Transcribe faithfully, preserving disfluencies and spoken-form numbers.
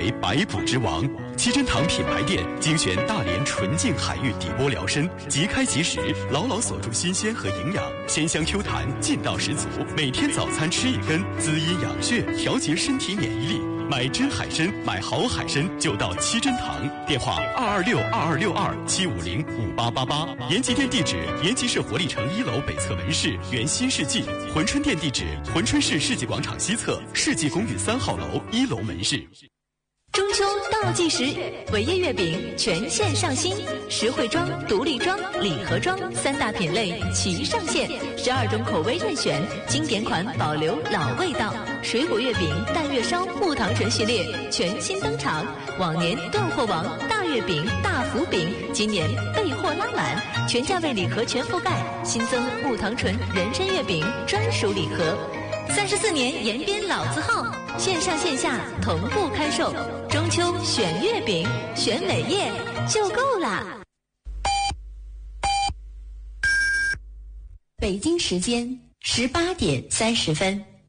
为百补之王。七珍堂品牌店精选大连纯净海域底波疗参，即开即食，牢牢锁住新鲜和营养，鲜香 Q 弹，劲道十足。每天早餐吃一根，滋阴养血，调节身体免疫力。买真海参，买好海参就到七珍堂，电话二二六二二六二七五零五八八八。延吉店地址：延吉市活力城一楼北侧门市原新世纪。珲春店地址：珲春市世纪广场西侧世纪公寓三号楼一楼门市。 中秋倒计时，伟业月饼全线上新，实惠装、独立装、礼盒装三大品类齐上线，十二种口味任选，经典款保留老味道。水果月饼、蛋月烧、木糖醇系列全新登场，往年断货王大月饼、大福饼，今年备货拉满，全价位礼盒全覆盖，新增木糖醇人参月饼专属礼盒。三十四年延边老字号，线上线下同步开售。中秋选月饼，选伟业就够啦。北京时间十八点三十分。